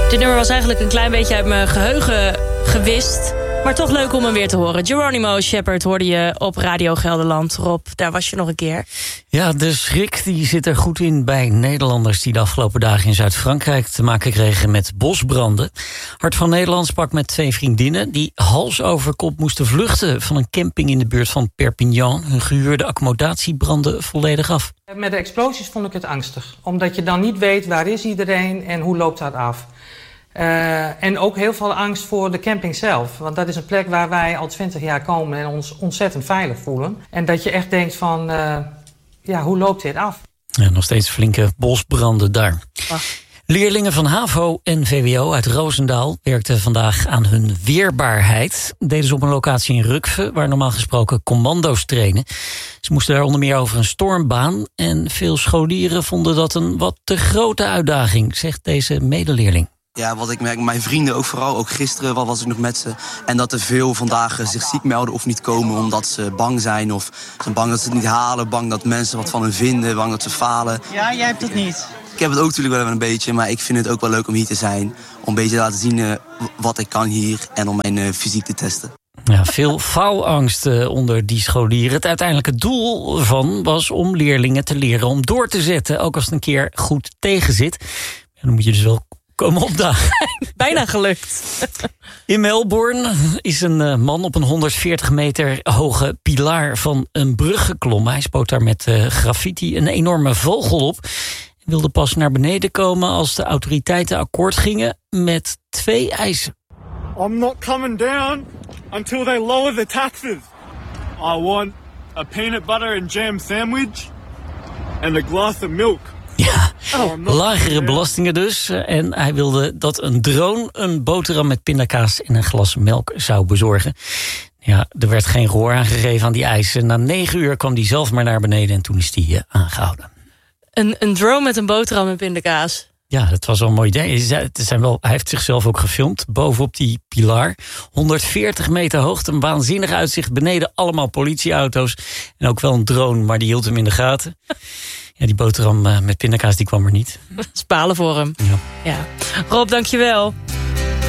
Dit nummer was eigenlijk een klein beetje uit mijn geheugen gewist. Maar toch leuk om hem weer te horen. Geronimo Shepard hoorde je op Radio Gelderland. Rob, daar was je nog een keer. Ja, de schrik die zit er goed in bij Nederlanders die de afgelopen dagen in Zuid-Frankrijk te maken kregen met bosbranden. Hart van Nederland sprak met 2 vriendinnen die hals over kop moesten vluchten van een camping in de buurt van Perpignan. Hun gehuurde accommodatie brandde volledig af. Met de explosies vond ik het angstig. Omdat je dan niet weet waar is iedereen en hoe loopt dat af. En ook heel veel angst voor de camping zelf. Want dat is een plek waar wij al 20 jaar komen en ons ontzettend veilig voelen. En dat je echt denkt van, hoe loopt dit af? Ja, nog steeds flinke bosbranden daar. Leerlingen van HAVO en VWO uit Roosendaal werkten vandaag aan hun weerbaarheid. Deden ze op een locatie in Rukve, waar normaal gesproken commando's trainen. Ze moesten daar onder meer over een stormbaan. En veel scholieren vonden dat een wat te grote uitdaging, zegt deze medeleerling. Ja, wat ik merk, mijn vrienden ook vooral, ook gisteren was ik nog met ze. En dat er veel vandaag zich ziek melden of niet komen omdat ze bang zijn. Of zijn bang dat ze het niet halen, bang dat mensen wat van hen vinden, bang dat ze falen. Ja, jij hebt het niet. Ik heb het ook natuurlijk wel een beetje, maar ik vind het ook wel leuk om hier te zijn. Om een beetje te laten zien wat ik kan hier en om mijn fysiek te testen. Ja, veel faalangst onder die scholieren. Het uiteindelijke doel ervan was om leerlingen te leren om door te zetten. Ook als het een keer goed tegenzit. En dan moet je dus wel komen opdagen. Bijna gelukt. In Melbourne is een man op een 140 meter hoge pilaar van een brug geklommen. Hij spoot daar met graffiti een enorme vogel op. Hij wilde pas naar beneden komen als de autoriteiten akkoord gingen met 2 eisen. I'm not coming down until they lower the taxes. I want a peanut butter and jam sandwich and a glass of milk. Ja, lagere belastingen dus. En hij wilde dat een drone een boterham met pindakaas en een glas melk zou bezorgen. Ja, er werd geen gehoor aangegeven aan die eisen. Na 9 uur kwam hij zelf maar naar beneden en toen is hij aangehouden. Een drone met een boterham en pindakaas. Ja, dat was wel een mooi idee. Hij heeft zichzelf ook gefilmd, bovenop die pilaar. 140 meter hoogte, een waanzinnig uitzicht. Beneden allemaal politieauto's. En ook wel een drone, maar die hield hem in de gaten. Ja, die boterham met pindakaas die kwam er niet. Spalen voor hem. Ja. Rob, dankjewel.